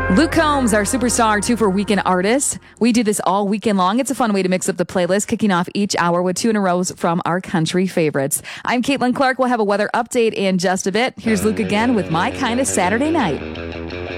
Luke Combs, our superstar 2 for Weekend Artist. We do this all weekend long. It's a fun way to mix up the playlist, kicking off each hour with 2 in a row from our country favorites. I'm Caitlin Clark. We'll have a weather update in just a bit. Here's Luke again with My Kind of Saturday Night.